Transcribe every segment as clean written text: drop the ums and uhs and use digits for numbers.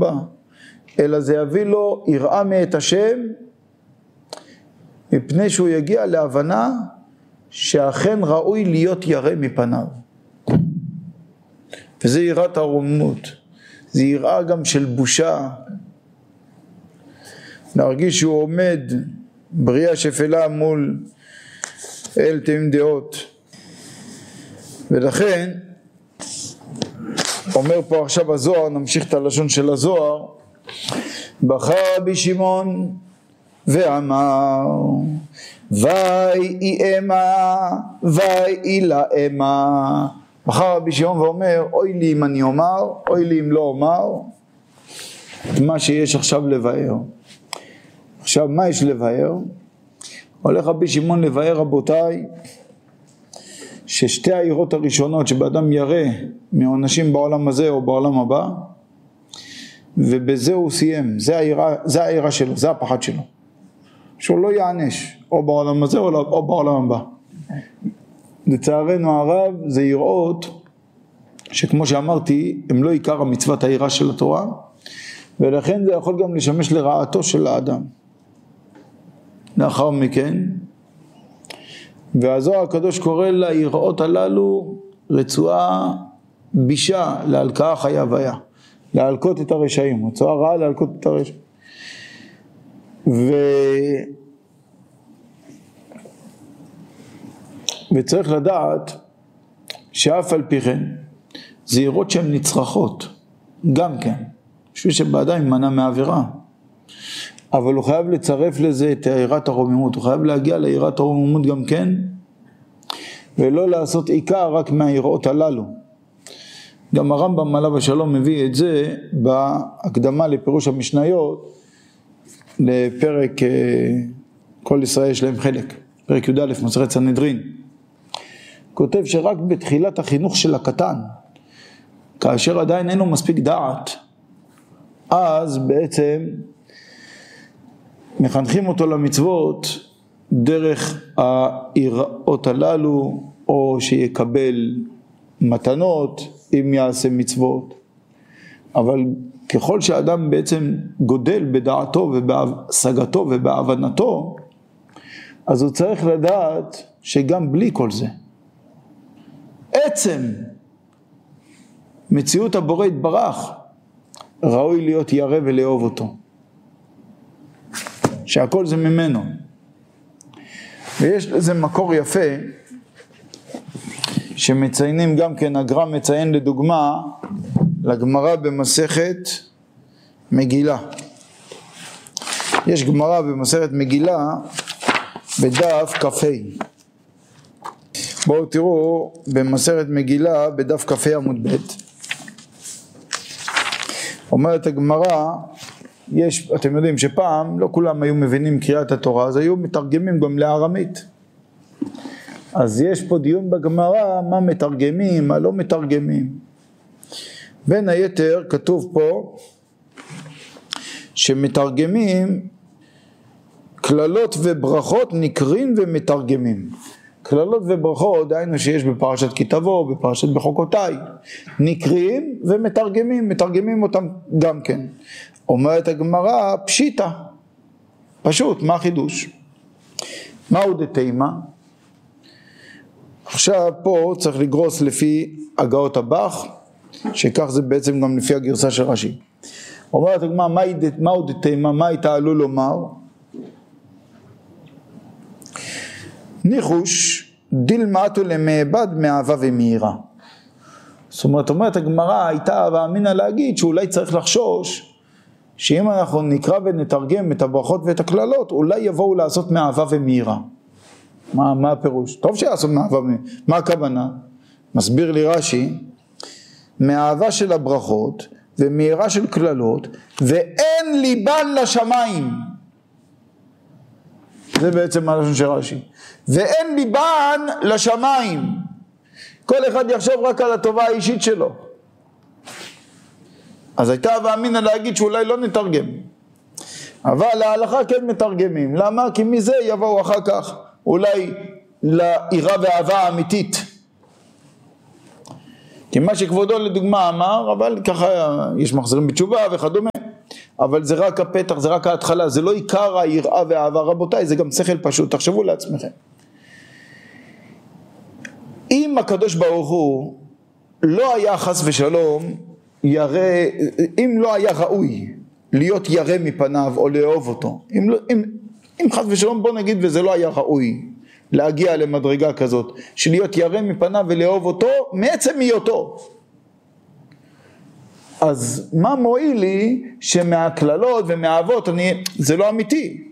הבא, אלא זה יביא לו יראה מאת השם, מפני שהוא יגיע להבנה שאכן ראוי להיות ירא מפניו. וזה יראת הרוממות, זה יראה גם של בושה, להרגיש שהוא עומד בריאה שפלה מול אל תמים דעות. ולכן אומר פה עכשיו הזוהר, נמשיך את הלשון של הזוהר, בכה רבי שמעון ואמר ואי אמה ואי לה אמה. בכה רבי שמעון ואומר, אוי לי אם אני אומר, אוי לי אם לא אומר את מה שיש עכשיו לבאר. עכשיו מה יש לבאר? הולך רבי שמעון לבאר, רבותיי, ששתי העירות הראשונות שבאדם ירא מעונשים בעולם הזה או בעולם הבא, ובזה הוא סיים, זה העירה שלו, זה הפחד שלו, שהוא לא יענש או בעולם הזה או בעולם הבא. לצערנו הרב זה יראות שכמו שאמרתי הם לא עיקר המצוות העירה של התורה, ולכן זה יכול גם לשמש לרעתו של האדם. לאחר מכן, והזוהר הקדוש קורא ליראות הללו רצועה בישה להלקאה חיה ויה, להלקות את הרשעים, רצועה רעה להלקות את הרשעים. וצריך לדעת שאף על פי כן זה יראות שהן נצרכות גם כן, בשביל שבאדם ימנע מעבירה, אבל הוא חייב לצרף לזה את יראת הרוממות, הוא חייב להגיע ליראת הרוממות גם כן, ולא לעשות עיקר רק מהיראות הללו. גם הרמב"ם עליו השלום מביא את זה בהקדמה לפירוש המשניות, לפרק כל ישראל יש להם חלק, פרק י"א מסכת סנהדרין. כותב שרק בתחילת החינוך של הקטן, כאשר עדיין אין לו מספיק דעת, אז בעצם מחנכים אותו למצוות דרך היראות הללו, או שיקבל מתנות אם יעשה מצוות. אבל ככל שאדם בעצם גודל בדעתו ובהשגתו ובהבנתו, אז הוא צריך לדעת שגם בלי כל זה, עצם מציאות הבורא יתברך, ראוי להיות ירא ולאהוב אותו, שהכל זה ממנו. ויש לזה מקור יפה שמציינים גם כן, הגר"א מציין לדוגמה לגמרא במסכת מגילה. יש גמרא במסכת מגילה בדף כ"ה. בואו תראו במסכת מגילה בדף כ"ה עמוד ב'. אומרת הגמרא, אתם יודעים שפעם לא כולם היו מבינים קריאת התורה, אז היו מתרגמים גם לארמית. אז יש פה דיון בגמרא, מה מתרגמים, מה לא מתרגמים. בין היתר כתוב פה שמתרגמים כללות וברכות נקרין ומתרגמים. כללות וברכות, דהיינו שיש בפרשת כי תבוא, בפרשת בחוקותיי, נקראים ומתרגמים, מתרגמים אותם גם כן. אומרת הגמרא, פשיטה, פשוט, מה החידוש? מהו דתימה? עכשיו פה צריך לגרוס לפי הגאות הבח, שכך זה בעצם גם לפי הגרסה של רש"י. אומרת הגמרא, מהו דתימה, מה היית עלול לומר? ניחוש דילמתו למעבד מאהבה ומהירה. זאת אומרת הגמרא הייתה ואמינה להגיד שאולי צריך לחשוש שאם אנחנו נקרא ונתרגם את הברכות ואת הכללות, אולי יבואו לעשות מאהבה ומהירה. מה הפירוש? טוב שיעשו מאהבה ומהירה. מה הכוונה? מסביר לי רש"י, מאהבה של הברכות ומהירה של כללות, ואין ליבן לשמיים. זה בעצם הלשון של רש"י. ואין ליבן לשמיים. כל אחד יחשוב רק על הטובה האישית שלו. אז הייתה ואמינה להגיד שאולי לא נתרגם. אבל להלכה כן מתרגמים. למה? כי מזה יבואו אחר כך אולי ליראה ואהבה האמיתית. כי מה שכבודו לדוגמה אמר, אבל ככה יש מחזירים בתשובה וכדומה. אבל זה רק הפתח, זה רק ההתחלה, זה לא עיקר היראה והאהבה. רבותיי, זה גם שכל פשוט, תחשבו לעצמכם. אם הקדוש ברוך הוא לא היה חס ושלום ירא, אם לא היה ראוי להיות ירא מפניו או לאהוב אותו, אם חס ושלום בוא נגיד וזה לא היה ראוי להגיע למדרגה כזאת של להיות ירא מפניו ולאהוב אותו מעצם היותו, אז מה מועיל לי שמהכללות ומהאהבות זה לא אמיתי,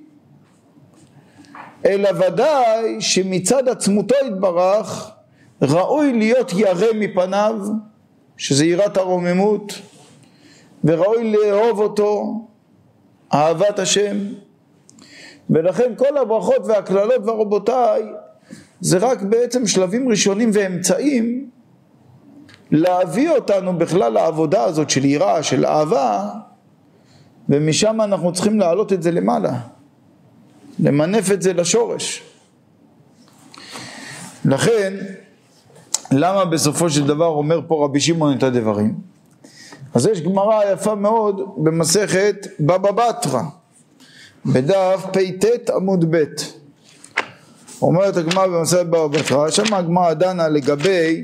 אלא ודאי שמצד עצמותו יתברך ראוי להיות ירא מפניו, שזה יראת הרוממות, וראוי לאהוב אותו, אהבת השם. ולכן כל הברכות והכללות ורבותיי, זה רק בעצם שלבים ראשונים ואמצעים, להביא אותנו בכלל לעבודה הזאת של יראה, של אהבה, ומשם אנחנו צריכים להעלות את זה למעלה, למנף את זה לשורש. לכן, למה בסופו של דבר אומר פה רבי שמעון את הדברים? אז יש גמרא יפה מאוד במסכת בבא בתרא, בדף פ"ט עמוד ב'. אומרת הגמרא במסכת בבא בתרא, שם הגמרא דנה לגבי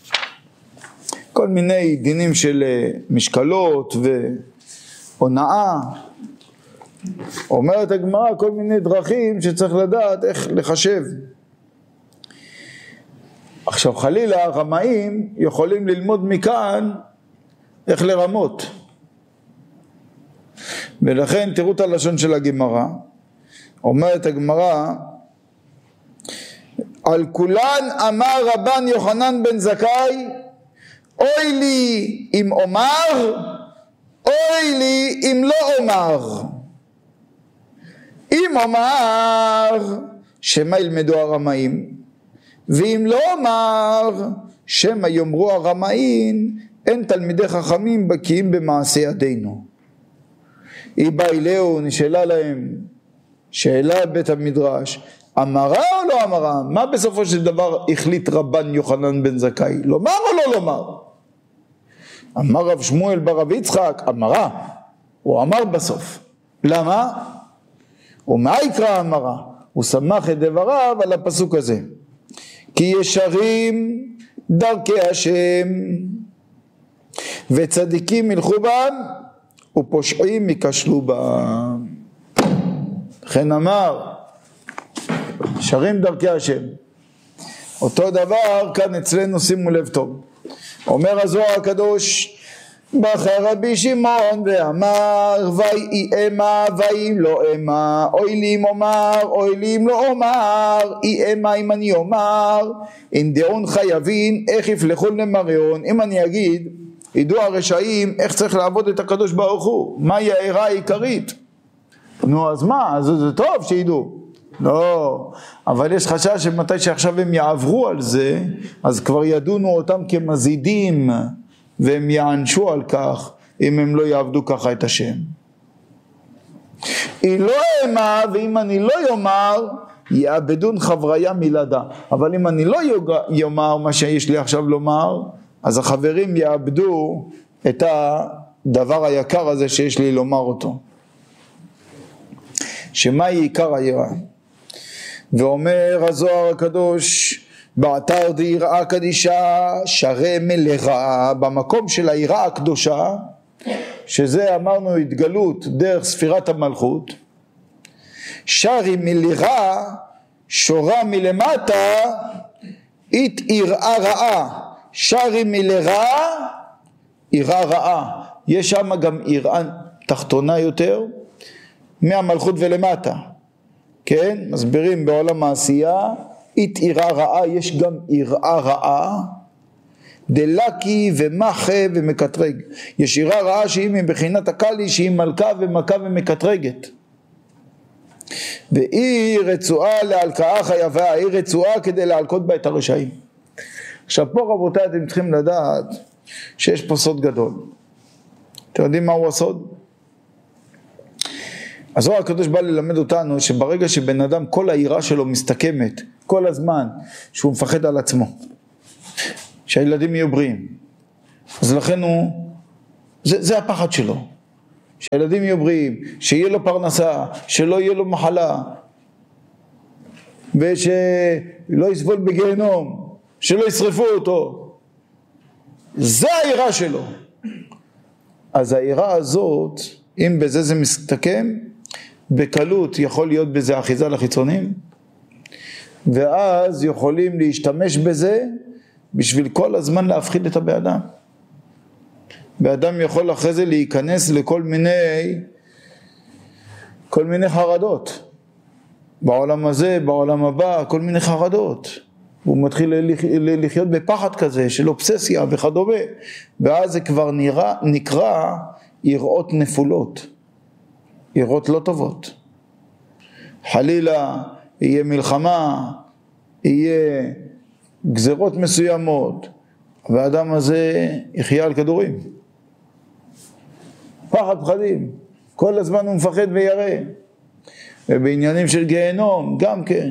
כל מיני דינים של משקלות והונאה. אומרת הגמרא כל מיני דרכים שצריך לדעת איך לחשב. עכשיו חלילה הרמאים יכולים ללמוד מכאן איך לרמות, ולכן תראו את הלשון של הגמרא. אומרת הגמרא, על כולן אמר רבן יוחנן בן זכאי, אוי לי אם אומר, אוי לי אם לא אומר. אם אומר שמה ילמדו הרמאים, ואם לא אומר שמה יאמרו הרמאים, אין תלמידי חכמים בקיאים במעשה ידינו. היא באה אלהו, נשאלה להם שאלה בית המדרש, אמרה או לא אמרה? מה בסופו של דבר החליט רבן יוחנן בן זכאי? לומר או לא לומר? אמר רב שמואל ברב יצחק, אמרה. הוא אמר בסוף. למה? ומה יקרא אמרה? הוא שמח את דבריו על הפסוק הזה. כי ישרים דרכי השם וצדיקים ילכו בם ופושעים ייכשלו בם. לכן אמר ישרים דרכי השם. אותו דבר כאן אצלנו, שימו לב טוב. אומר הזוהר הקדוש, בחר רבי שמעון ואמר, ויהי אמה ואם לא אמה, אוי לי אם אומר, אוי לי אם לא אומר, אי אמה אם אני אומר, אין דעון חייבים, איך יפלחון למריון. אם אני אגיד, ידעו הרשעים איך צריך לעבוד את הקדוש ברוך הוא, מהי העירה העיקרית. נו אז מה, אז זה טוב שידעו. לא, אבל יש חשש שמתי שעכשיו הם יעברו על זה, אז כבר ידונו אותם כמזידים, והם יענשו על כך, אם הם לא יעבדו ככה את השם. היא לא אמה, ואם אני לא יאמר, יאבדון חבריה מלדה. אבל אם אני לא יאמר מה שיש לי עכשיו לומר, אז החברים יאבדו את הדבר היקר הזה שיש לי לומר אותו. שמה היא עיקר היראה? ואומר הזוהר הקדוש, באתר די יראה קדישה שרה מלרעה, במקום של היראה הקדושה, שזה אמרנו התגלות דרך ספירת המלכות, שרי מלרעה שורה מלמטה, אית יראה רעה. שרי מלרעה יראה רעה, יש שם גם יראה תחתונה יותר מהמלכות ולמטה, כן? מסבירים בעולם העשייה, אית יראה רעה, יש גם יראה רעה, דלקי ומחה ומקטרג. יש יראה רעה שהיא מבחינת הקלי, שהיא מלכה ומכה ומקטרגת. והיא רצועה להלקאה חייבה, היא רצועה כדי להלקות בה את הרשעים. עכשיו פה רבותיי אתם צריכים לדעת שיש פה סוד גדול. אתם יודעים מהו הסוד? הזוהר הקדוש בא ללמד אותנו שברגע שבן אדם כל היראה שלו מסתכמת כל הזמן, שהוא מפחד על עצמו, שהילדים יהיו בריאים, אז לכן זה הפחד שלו. שהילדים יהיו בריאים, שיהיה לו פרנסה, שלא יהיה לו מחלה, ושלא יסבול בגיהנום, שלא ישרפו אותו. זה היראה שלו. אז היראה הזאת, אם בזה זה מסתכם, בקלות יכול להיות בזה אחיזה לחיצונים, ואז יכולים להשתמש בזה בשביל כל הזמן להפחיד את הבאדם. באדם יכול אחרי זה להיכנס לכל מיני חרדות. בעולם הזה, בעולם הבא, כל מיני חרדות. הוא מתחיל לחיות בפחד כזה של אובססיה וכדומה. ואז זה כבר נקרא יראות נפולות. יראות לא טובות. חלילה יהיה מלחמה, יהיה גזרות מסוימות, והאדם הזה יחיה על כדורים. פחד פחדים, כל הזמן הוא מפחד וירא. ובעניינים של גיהנום גם כן.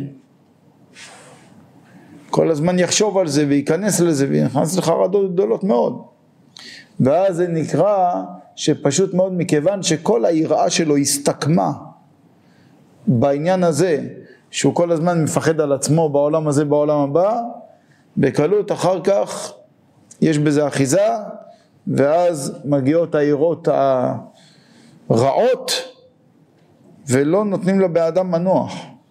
כל הזמן יחשוב על זה וייכנס לזה וייכנס לחרדות גדולות מאוד. ואז זה נקרא שפשוט מאוד מכיוון שכל היראה שלו הסתכמה בעניין הזה, שהוא כל הזמן מפחד על עצמו בעולם הזה בעולם הבא, בקלות אחר כך יש בזה אחיזה, ואז מגיעות היראות הרעות ולא נותנים לה באדם מנוח.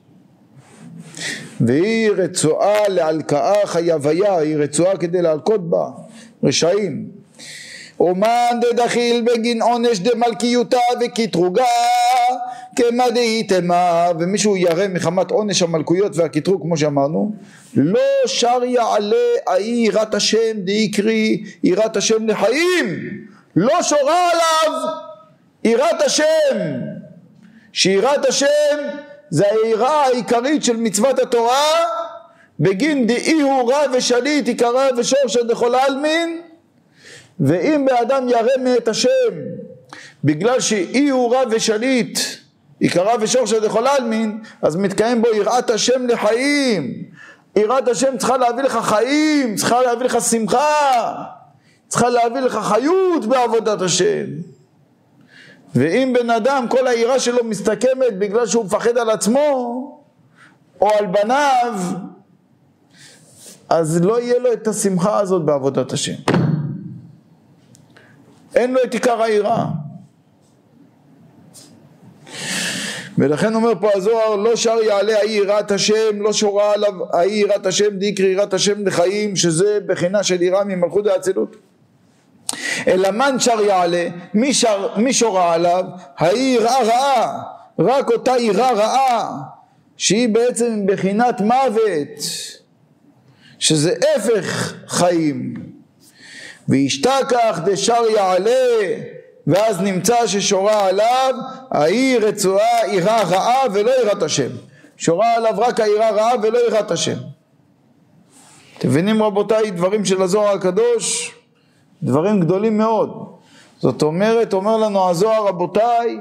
והיא רצועה להלקאה חייביה, היא רצועה כדי להלקות בה רשעים. אומן דדחיל בגין עונש דמלכיותה וקטרוגה כמה דהיתמה, ומישהו ירא מחמת עונש המלכויות והקטרוג כמו שאמרנו, לא שר יעלה יראת השם דיקרי יראת השם לחיים, לא שורה עליו יראת השם, שיראת השם זה היראה העיקרית של מצוות התורה, בגין דאי הוא רע ושליט עיקרה ושורש דכל העלמין. ואם באדם ירא מאת השם בגלל שאי הוא רע ושליט עיקרה ושורש דכל העלמין, אז מתקיים בו יראת השם לחיים. יראת השם צריכה להביא לך חיים, צריכה להביא לך שמחה, צריכה להביא לך חיות בעבודת השם. ואם בן אדם כל היראה שלו מסתכמת בגלל שהוא מפחד על עצמו או על בניו, אז לא יהיה לו את השמחה הזאת בעבודת השם. אין לו את עיקר היראה. ולכן אומר פה הזוהר, לא שר יעלה יראת השם, לא שורה עליו יראת השם דיקרי יראת השם לחיים, שזה בחינה של יראה ממלכות האצילות. אלא מן שר יעלה, מי שורה עליו יראה רעה, רק אותה יראה רעה שהיא בעצם בחינת מוות, שזה הפך חיים. וישתכח דשר יעלה, ואז נמצא ששורה עליו ההיא רצועה יראה רעה ולא יראת השם, שורה עליו רק היראה רעה ולא יראת השם. אתם מבינים רבותיי, דברים של הזוהר הקדוש, דברים גדולים מאוד. זאת אומרת, אומר לנו הזוהר רבותיי,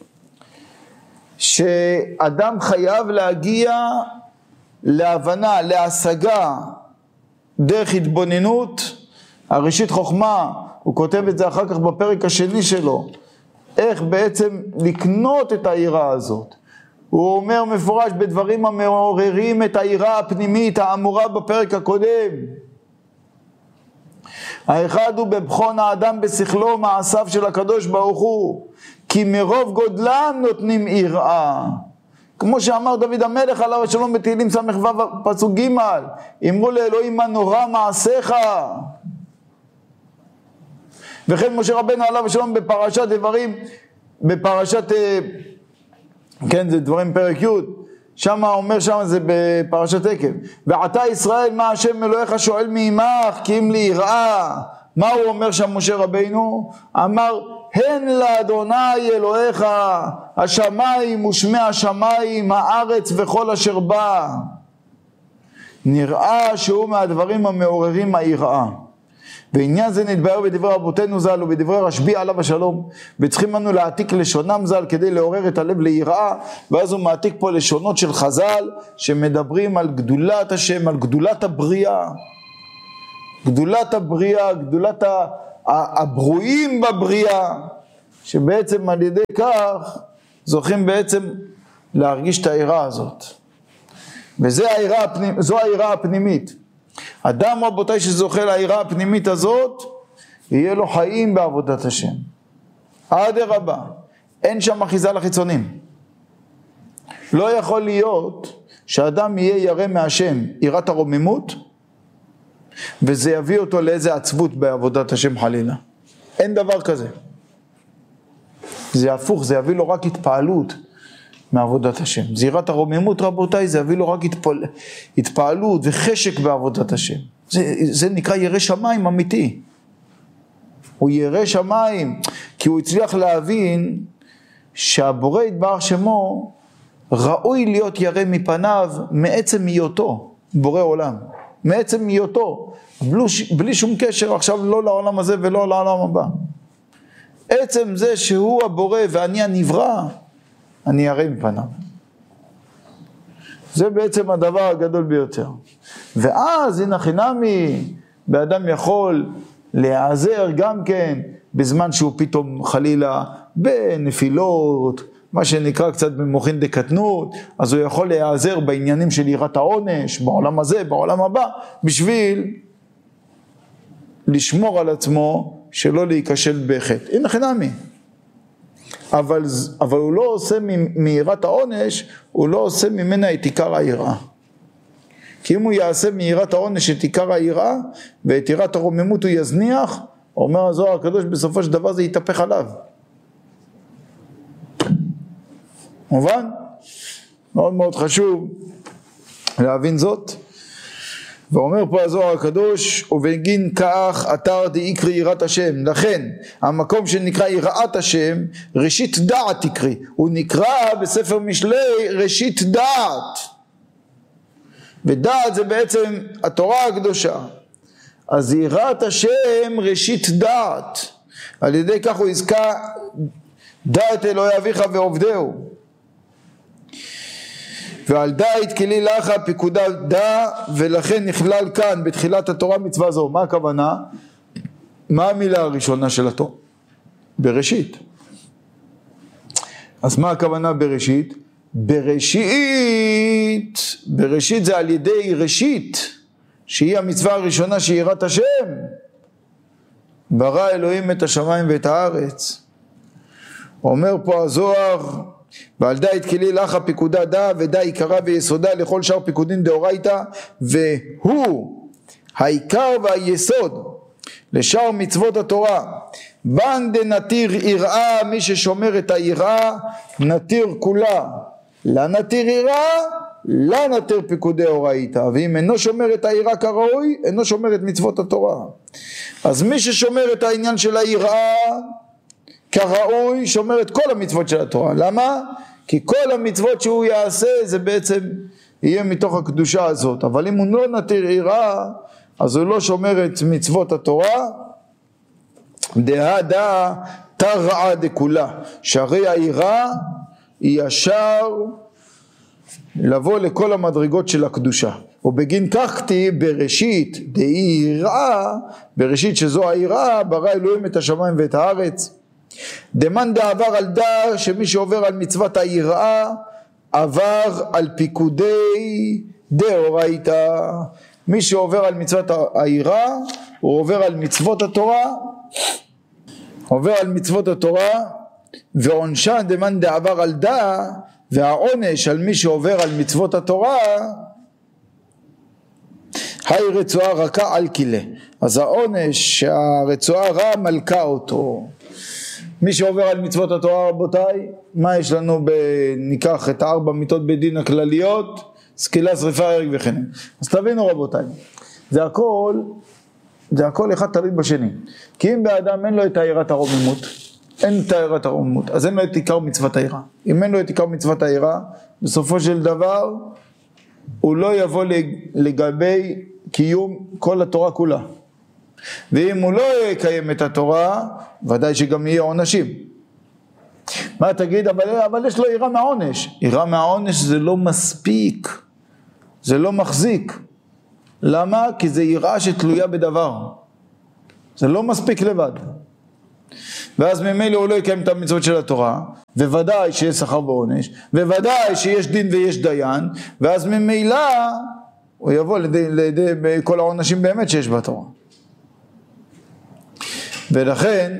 שאדם חייב להגיע להבנה, להשגה דרך התבוננות. הראשית חוכמה, הוא כותב את זה אחר כך בפרק השני שלו, איך בעצם לקנות את היראה הזאת. הוא אומר מפורש בדברים המעוררים את היראה הפנימית האמורה בפרק הקודם. האחד הוא בבחון האדם בשכלו מעשיו של הקדוש ברוך הוא, כי מרוב גודלם נותנים יראה. כמו שאמר דוד המלך עליו השלום בתהילים ס"ו פסוק ג', אמרו לאלוהים מה נורא מעשיך. וכן משה רבנו עליו השלום בפרשת דברים, בפרשת, כן זה דברים פרק י', שם אומר, שם זה בפרשת עקב, ועתה ישראל מה השם אלוהיך שואל מעמך כי אם לי יראה. מה הוא אומר שם משה רבנו? אמר הן לאדוני אלוהיך השמיים ושמי השמיים הארץ וכל אשר בה. נראה שהוא מהדברים המעוררים היראה. ועניין זה נתבהר בדברי רבותינו ז"ל ובדברי רשב"י עליו השלום, וצריכים לנו להעתיק לשונם ז"ל כדי לעורר את הלב ליראה. ואז הוא מעתיק פה לשונות של חז"ל שמדברים על גדולת השם, על גדולת הבריאה, גדולת הבריאה, גדולת הברואים בבריאה, שבעצם על ידי כך זוכים בעצם להרגיש את העירה הזאת. זו העירה הפנימית. אדם רבותיי שזוכה לעירה הפנימית הזאת, יהיה לו חיים בעבודת השם. אדרבה, אין שם אחיזה לחיצונים. לא יכול להיות שאדם יהיה ירא מהשם, יראת הרוממות, וזה יביא אותו לאיזה עצבות בעבודת השם חלילה. אין דבר כזה. זה הפוך, זה יביא לו רק התפעלות מעבודת השם. זירת הרוממות רבותיי, זה יביא לו רק התפעלות וחשק בעבודת השם. זה נקרא ירא שמיים אמיתי. הוא ירא שמיים, כי הוא הצליח להבין שהבורא יתברך שמו, ראוי להיות ירא מפניו מעצם היותו, בורא עולם. מעצם היותו, בלי שום קשר עכשיו לא לעולם הזה ולא לעולם הבא. עצם זה שהוא הבורא ואני הנברא, אני ירא מפניו. זה בעצם הדבר הגדול ביותר. ואז הנה חינמי, באדם יכול להיעזר גם כן, בזמן שהוא פתאום חלילה בנפילות, מה שנקרא קצת במוחין דקטנות, אז הוא יכול להיעזר בעניינים של יראת העונש, בעולם הזה, בעולם הבא, בשביל לשמור על עצמו, שלא להיכשל בחטא. הנה חינמי. אבל הוא לא עושה מיראת העונש, הוא לא עושה ממנה את עיקר היראה. כי אם הוא יעשה מיראת העונש את עיקר היראה, ואת יראת הרוממות הוא יזניח, אומר הזוהר הקדוש בסופו של דבר זה יתהפך עליו. מובן? מאוד מאוד חשוב להבין זאת. ואומר פה הזוהר הקדוש, ובגין כך אתר דאיקרי יראת השם. לכן המקום שנקרא יראת השם, ראשית דעת יקרי. הוא נקרא בספר משלי ראשית דעת. ודעת זה בעצם התורה הקדושה. אז יראת השם ראשית דעת. על ידי כך הוא יזכה דעת אלוהי אביך ועובדהו. ועל דעת כלי לך פיקודה דע, ולכן נכלל כאן בתחילת התורה מצווה זו. מה הכוונה? מה המילה הראשונה של התורה? בראשית. אז מה הכוונה בראשית? בראשית זה על ידי ראשית, שהיא המצווה הראשונה שהיא יראת השם. ברא אלוהים את השמיים ואת הארץ. אומר פה הזוהר, ועל דעת כלי לך פיקודה דע, ודע עיקרה ויסודה לכל שאר פיקודין דאורייתא, והוא העיקר והיסוד לשאר מצוות התורה. בן דנתיר יראה, מי ששומר את היראה נתיר כולה, לנתיר יראה, לנתיר פיקודי אורייתא. ואם אינו שומר את היראה כראוי, אינו שומר את מצוות התורה. אז מי ששומר את העניין של היראה כראוי, שומר את כל המצוות של התורה. למה? כי כל המצוות שהוא יעשה זה בעצם יהיה מתוך הקדושה הזאת. אבל אם הוא לא נתיר יראה, אז הוא לא שומר את מצוות התורה. דהדה תרעה דכולה, שהרי היראה היא ישר לבוא לכל המדרגות של הקדושה. ובגין כך כתיב בראשית דהי יראה, בראשית שזו היראה, ברא אלוהים את השמיים ואת הארץ. דמן דעבר על דע, שמי שעובר על מצוות היראה עבר על פיקודי דאורייתא. מי שעובר על מצוות היראה הוא עובר על מצוות התורה, עובר על מצוות התורה. ועונשן דמן דעבר על דע, והעונש על מי שעובר על מצוות התורה, היי רצועה רכה על קילה. אז העונש שהרצועה רע מלכה אותו. מי שעובר על מצוות התורה רבותיי, מה יש לנו? ניקח את 4 מיתות בדין הכלליות, סקילה, שריפה, הרג וחנם. אז תבינו רבותיי, זה הכל אחד תלוי בשני. כי אם באדם אין לו את יראת הרוממות, אין את יראת הרוממות, אז אין לו את עיקר מצוות היראה. אם אין לו את עיקר מצוות היראה, בסופו של דבר הוא לא יבוא לגבי קיום כל התורה כולה. ואם הוא לא יקיים את התורה, ודאי שגם יהיה עונשים. מה תגיד? אבל יש לו יראה מהעונש. יראה מהעונש זה לא מספיק, זה לא מחזיק. למה? כי זה יראה שתלויה בדבר. זה לא מספיק לבד. ואז ממילא הוא לא יקיים את המצוות של התורה, וודאי שיש שכר ועונש, וודאי שיש דין ויש דיין, ואז ממילא הוא יבוא לידי כל העונשים באמת שיש בתורה. ולכן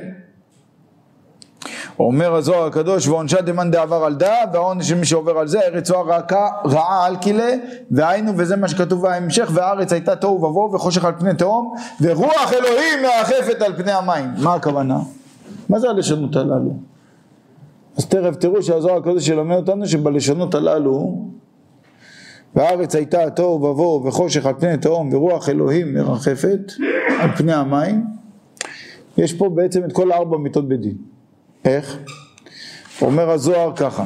אומר הזוהר הקדוש, ועונשה דמן דעבר על דה, והעונש של מי שעובר על זה, הארץ רעה על כילה, והיינו, וזה מה שכתוב בהמשך, והארץ הייתה תוהו ובוהו וחושך על פני תהום, ורוח אלוהים מרחפת על פני המים. מה הכוונה? מה זה הלשונות הללו? אז תראו שהזוהר הקדוש ילמד אותנו שבלשונות הללו, והארץ הייתה תוהו ובוהו וחושך על פני תהום, ורוח אלוהים מרחפת על פני המים, יש פה בעצם את כל 4 מיתות בדין. איך? אומר הזוהר ככה,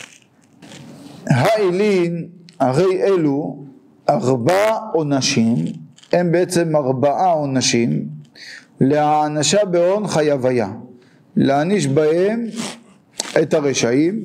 האילין הרי אלו 4 עונשים, הם בעצם 4 עונשים, להענשה בהון חייביה, להעניש בהם את הרשעים.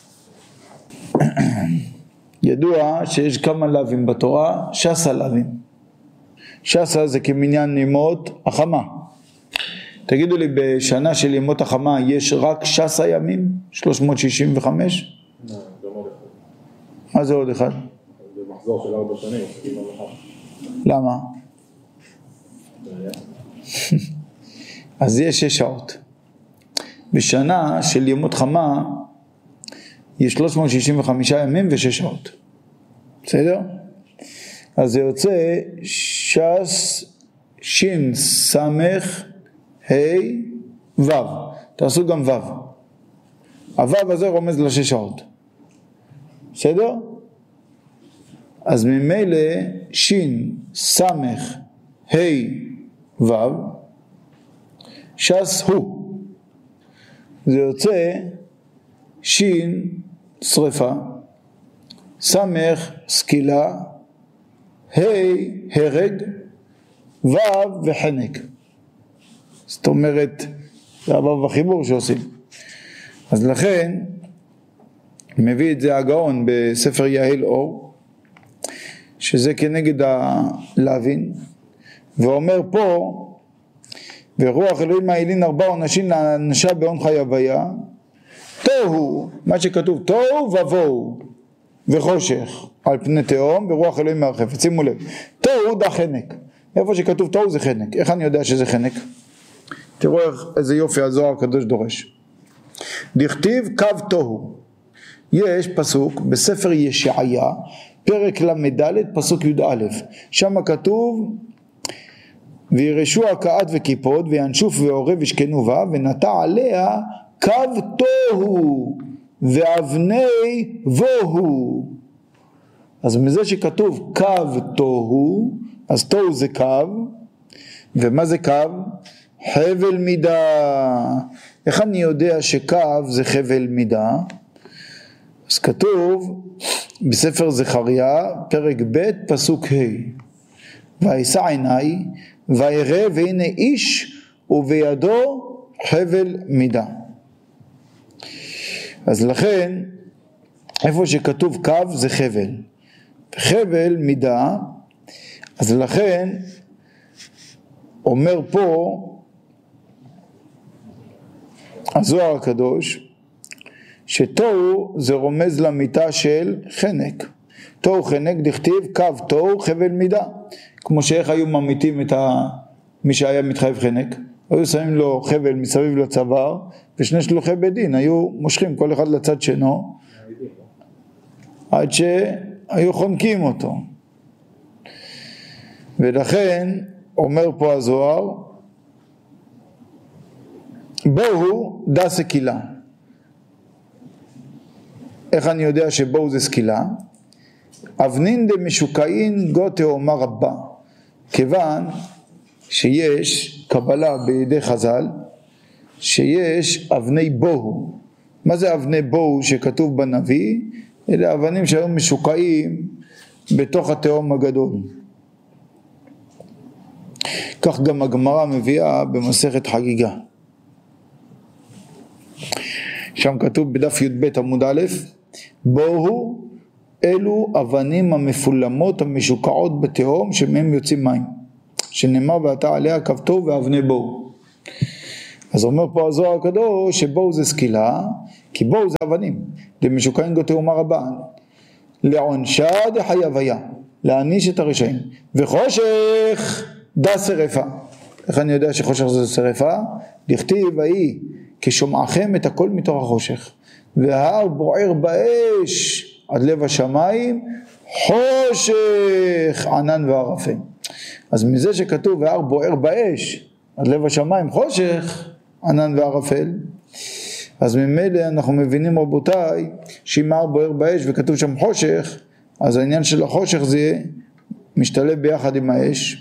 ידוע שיש כמה לווים בתורה, 16 לווים. 16 זה כמניין ימות החמה. תגידו לי, בשנה של ימות החמה יש רק 16 ימים? 365? לא, גם עוד אחד. מה זה עוד אחד? זה מחזור של 4 שנים. למה? אז יש 6 שעות. בשנה של ימות חמה יש 365 ימים ו6 שעות. בסדר? אז זה יוצא ש"ס שין סמך ה' ו'. תעשו גם ו'. הו' הזה רומז ל6 שעות. בסדר? אז ממילא שין סמך ה' ו' ש"ס הוא. זה יוצא שין שריפה, סמך סקילה, ה' הרג, ו' וחנק. זאת אומרת, זה הבא בחיבור שעושים. אז לכן, מביא את זה הגאון בספר יהל אור, שזה כנגד הלווין, ואומר פה, ורוח אלוהים האילין 4 עונשים להענשה בהון חייביה, תוהו, מה שכתוב, תוהו ובוהו וחושך על פני תהום, ורוח אלוהים מרחפת. שימו לב, תוהו דה חנק. איפה שכתוב תוהו זה חנק. איך אני יודע שזה חנק? תראו איזה יופי הזוהר הקדוש דורש. דכתיב קו תוהו. יש פסוק בספר ישעיה, פרק למד' פסוק י"א, שם כתוב, וירשו הקעת וקיפוד וינשוף ועורב ישכנו בה, ונטע עליה קו תוהו ואבני בוהו. אז מזה שכתוב קו תוהו, אז תוהו זה קו, ומה זה קו? חבל מידה. איך אני יודע שקו זה חבל מידה? אז כתוב בספר זכריה פרק ב' פסוק ה', וישא עיני וירא והנה איש ובידו חבל מידה. אז לכן איפה שכתוב קו זה חבל, חבל מידה. אז לכן אומר פה הזוהר הקדוש שתוהו זה רומז למיטה של חנק. תוהו חנק דכתיב קו תוהו חבל מידה. כמו שאיך היו ממיתים את מי שהיה מתחייב חנק, היו שמים לו חבל מסביב לצוואר, ושני שלוחי בית דין היו מושכים כל אחד לצד שנו עד שהיו חונקים אותו. ולכן אומר פה הזוהר, בוהו דה סקילה. איך אני יודע שבוהו זה סקילה? אבנין דמשוקעין גו תאומה רבה. כיוון שיש קבלה בידי חז"ל שיש אבני בוהו. מה זה אבני בוהו שכתוב בנביא? אלה אבנים שהיו משוקעים בתוך התהום הגדול. כך גם הגמרא מביאה במסכת חגיגה. שם כתוב בדף י"ב עמוד א', בוהו אלו אבנים המפולמות המשוקעות בתהום שמהם יוצאים מים, שנאמר ואתה עליה קו תוהו ואבני בוהו. אז אומר פה הזוהר הקדוש שבואו זה סקילה, כי בואו זה אבנים, דמשוקעים גו תאומה רבה, לעונשה דחייביה, להעניש את הרשעים, וחושך דה שרפה. איך אני יודע שחושך זה שרפה? לכתיב ויהי כשומעכם את הכל מתוך החושך, וההר בוער באש עד לב השמיים, חושך ענן וערפל. אז מזה שכתוב וההר בוער באש עד לב השמיים, חושך ענן וערפל, אז ממילא אנחנו מבינים רבותיי שאם ההר בוער באש וכתוב שם חושך, אז העניין של החושך זה משתלב ביחד עם האש,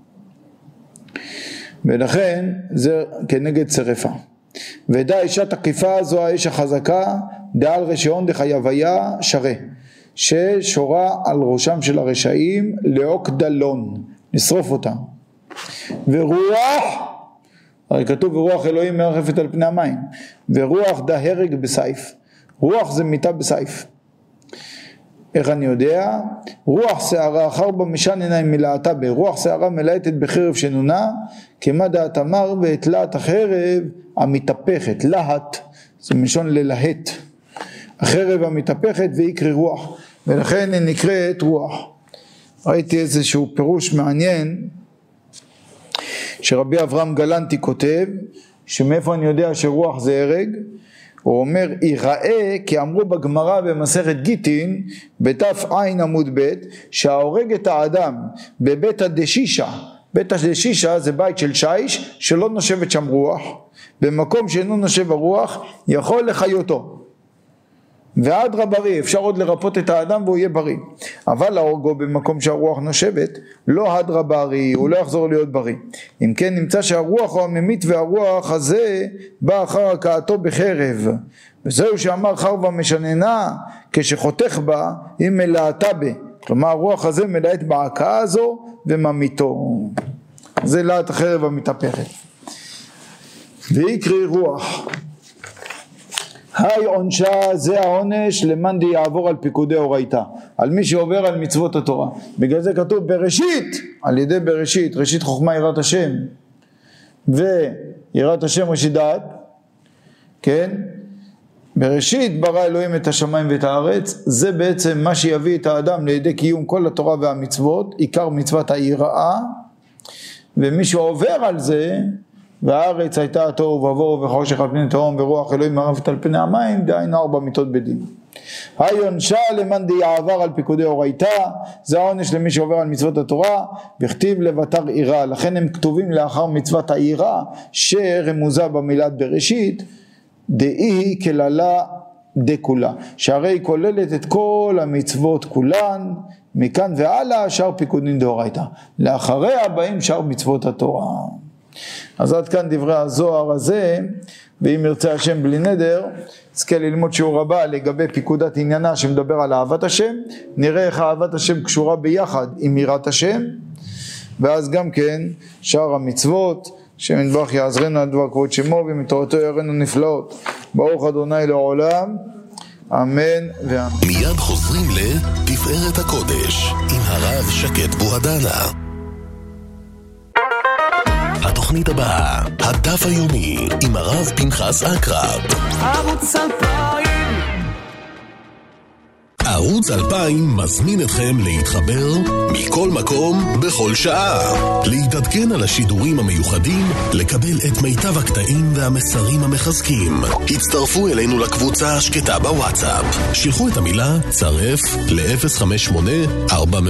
ולכן זה כנגד שרפה. ודע אישה תקיפה זו האש החזקה, דעל רשעון דחייביה שרה, ששורה על ראשם של הרשעים לאוק דלון, נשרוף אותם. ורוח, הרי כתוב ורוח אלוהים מרחפת על פני המים, ורוח דה הרג בסייף, רוח זה מיטה בסייף. איך אני יודע? רוח שערה אחר במשן עיניים מלאתה בה, רוח שערה מלאתת בחרב שנונה, כמה דעת אמר והתלעת החרב המתהפכת, להט, זה משון ללהט, החרב המתהפכת ויקרא רוח, ולכן היא נקראת רוח. ראיתי איזשהו פירוש מעניין, שרבי אברהם גלנטי כותב, שמאיפה אני יודע שרוח זה הרג, הוא אומר, יראה כי אמרו בגמרא במסכת גיטין, בתף עין עמוד ב', שההורג את האדם בבית הדשישה, בית הדשישה זה בית של שיש, שלא נושבת שם רוח, במקום שאינו נושב הרוח, יכול לחיותו. ועד רברי, אפשר עוד לרפות את האדם והוא יהיה בריא. אבל להורגו במקום שהרוח נושבת, לא עד רברי, הוא לא יחזור להיות בריא. אם כן נמצא שהרוח הוא הממית והרוח הזה בא אחר הכאתו בחרב. וזהו שאמר חרבה משננה, כשחותך בה היא מלאתה בה. כלומר הרוח הזה מלאת בהכאה הזו וממיתו. זה להט החרב המתהפכת. ויקרא רוח. היי עונשה, זה העונש למאן יעבור על פיקודי אורייתא, על מי שעובר על מצוות התורה. בגלל זה כתוב בראשית, על ידי בראשית, ראשית חוכמה יראת השם, ויראת השם ראשית דעת, כן? בראשית ברא אלוהים את השמיים ואת הארץ, זה בעצם מה שיביא את האדם לידי קיום כל התורה והמצוות, עיקר מצוות היראה, ומי שעובר על זה, והארץ הייתה תוהו ובוהו וחושך על פני תהום ורוח אלוהים מרחפת על פני המים, דהיינו 4 מיתות בדין. העונשה למאן דעבר על פיקודי אורייתא, זה העונש למי שעובר על מצוות התורה, וכתיב לבטר עירה, לכן הם כתובים לאחר מצוות העירה, שרמוזה במילת בראשית, דאי כללה דכולה, שהרי היא כוללת את כל המצוות כולן, מכאן והלאה שאר פיקודין דאורייתא, לאחריה באים שאר מצוות התורה. אז עד כאן דברי הזוהר הזה, ואם ירצה השם בלי נדר, נזכה ללמוד שיעור הבא לגבי פיקודת עניינה שמדבר על אהבת השם, נראה איך אהבת השם קשורה ביחד עם יראת השם, ואז גם כן שאר המצוות, שמנבח יעזרנו על דבר כבוד שמו, ומתורתו יראינו נפלאות. ברוך אדוני לעולם, אמן ואמן. מיד חוזרים לתפארת הקודש, עם הרב שקד בוהדנה. התוכנית הבאה, הדף היומי, עם הרב פנחס אקרב. ערוץ 2000. ערוץ 2000 מזמין אתכם להתחבר מכל מקום, בכל שעה. להתעדכן על השידורים המיוחדים, לקבל את מיטב הקטעים והמסרים המחזקים. הצטרפו אלינו לקבוצה השקטה בוואטסאפ. שלחו את המילה צרף ל-058-450-2000.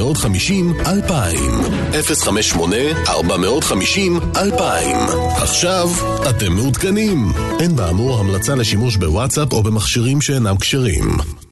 058-450-2000. עכשיו אתם מעודכנים. אין באמור המלצה לשימוש בוואטסאפ או במכשירים שאינם כשרים.